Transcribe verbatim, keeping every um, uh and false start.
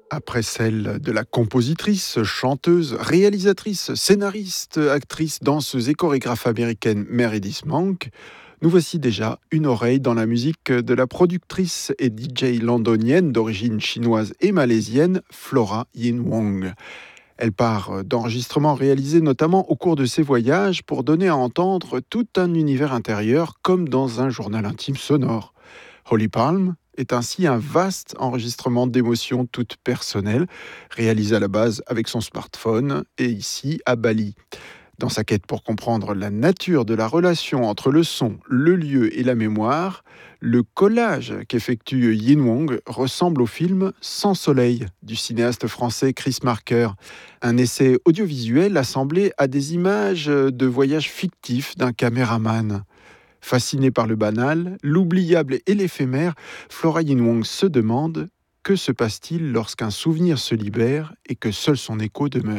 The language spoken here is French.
Après celle de la compositrice, chanteuse, réalisatrice, scénariste, actrice, danseuse et chorégraphe américaine Meredith Monk, nous voici déjà une oreille dans la musique de la productrice et D J londonienne d'origine chinoise et malaisienne Flora Yin Wong. Elle part d'enregistrements réalisés notamment au cours de ses voyages pour donner à entendre tout un univers intérieur comme dans un journal intime sonore. Holy Palm est ainsi un vaste enregistrement d'émotions toutes personnelles, réalisé à la base avec son smartphone et ici à Bali. Dans sa quête pour comprendre la nature de la relation entre le son, le lieu et la mémoire, le collage qu'effectue Yin Wong ressemble au film Sans soleil du cinéaste français Chris Marker, un essai audiovisuel assemblé à des images de voyages fictifs d'un caméraman. Fascinée par le banal, l'oubliable et l'éphémère, Flora Yin Wong se demande: que se passe-t-il lorsqu'un souvenir se libère et que seul son écho demeure ?